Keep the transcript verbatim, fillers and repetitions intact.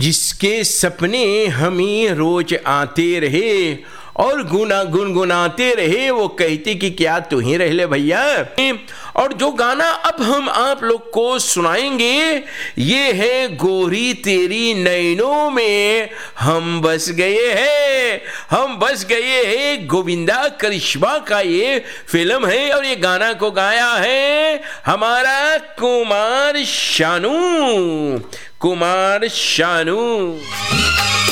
जिसके सपने हमें रोज आते रहे और गुना गुनगुनाते रहे, वो कहते कि क्या तू ही रह ले भैया। और जो गाना अब हम आप लोग को सुनाएंगे ये है गोरी तेरी नैनों में हम बस गए हैं, हम बस गए हैं। गोविंदा करिश्मा का ये फिल्म है और ये गाना को गाया है हमारा कुमार शानू, कुमार शानू।